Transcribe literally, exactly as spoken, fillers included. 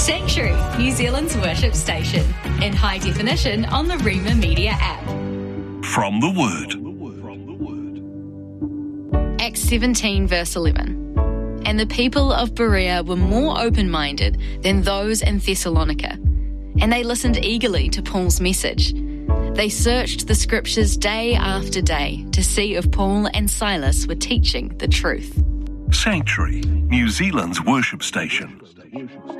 Sanctuary, New Zealand's worship station, in high definition on the Rima Media app. From the Word. Acts seventeen, verse eleven. And the people of Berea were more open-minded than those in Thessalonica, and they listened eagerly to Paul's message. They searched the scriptures day after day to see if Paul and Silas were teaching the truth. Sanctuary, New Zealand's worship station.